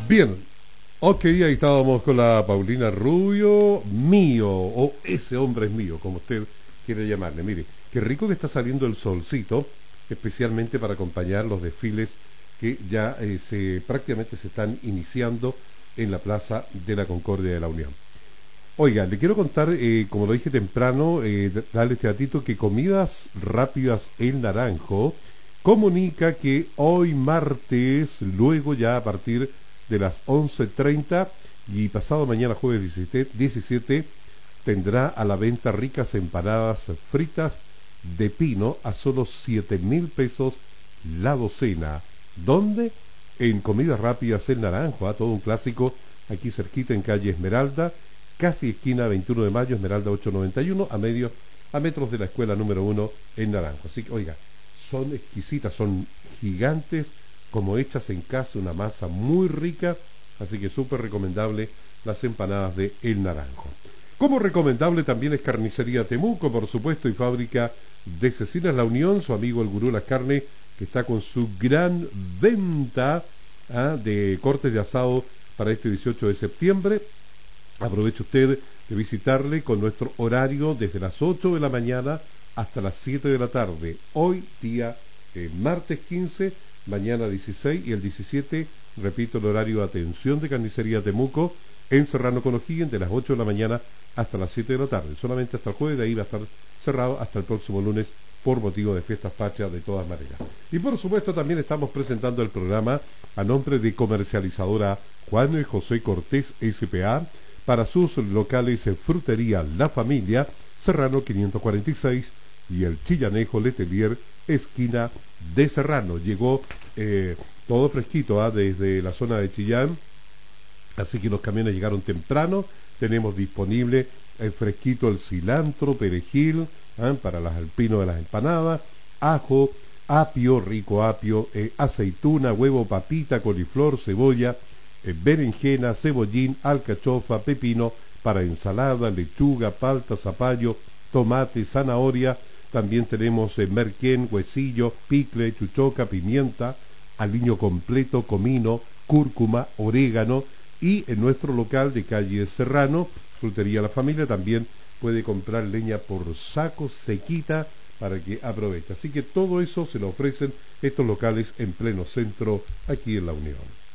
Bien, ok, ahí estábamos con la Paulina Rubio, mío, o ese hombre es mío, como usted quiere llamarle. Mire, qué rico que está saliendo el solcito, especialmente para acompañar los desfiles que ya prácticamente se están iniciando en la Plaza de la Concordia de la Unión. Oiga, le quiero contar, como lo dije temprano, darle este datito que Comidas Rápidas El Naranjo comunica que hoy martes, luego ya a partir de las 11:30 y pasado mañana jueves 17, tendrá a la venta ricas empanadas fritas de pino a solo 7.000 pesos la docena. ¿Dónde? En Comidas Rápidas El Naranjo, todo un clásico, aquí cerquita en calle Esmeralda, casi esquina 21 de mayo, Esmeralda 891, a metros de la escuela número 1 en Naranjo. Así que, oiga, son exquisitas, son gigantes, como hechas en casa, una masa muy rica, así que súper recomendable las empanadas de El Naranjo. Como recomendable también es Carnicería Temuco, por supuesto, y fábrica de Cecinas La Unión, su amigo el Gurú La Carne, que está con su gran venta de cortes de asado para este 18 de septiembre. Aproveche usted de visitarle con nuestro horario desde las 8 de la mañana hasta las 7 de la tarde. Hoy día martes 15, mañana 16 y el 17, repito, el horario de atención de Carnicería Temuco en Serrano con O'Higgins de las 8 de la mañana hasta las 7 de la tarde. Solamente hasta el jueves, de ahí va a estar cerrado hasta el próximo lunes por motivo de fiestas patrias de todas maneras. Y por supuesto también estamos presentando el programa a nombre de Comercializadora Juan y José Cortés S.p.A. para sus locales Frutería La Familia, Serrano 546 y el Chillanejo Letelier, esquina de Serrano. Llegó todo fresquito desde la zona de Chillán, así que los camiones llegaron temprano. Tenemos disponible fresquito el cilantro, perejil, para las alpinos de las empanadas, ajo, apio, rico apio, aceituna, huevo, papita, coliflor, cebolla, berenjena, cebollín, alcachofa, pepino para ensalada, lechuga, palta, zapallo, tomate, zanahoria. También tenemos merquén, huesillo, picle, chuchoca, pimienta, aliño completo, comino, cúrcuma, orégano. Y en nuestro local de calle Serrano, Frutería La Familia, también puede comprar leña por saco sequita para que aproveche. Así que todo eso se lo ofrecen estos locales en pleno centro aquí en La Unión.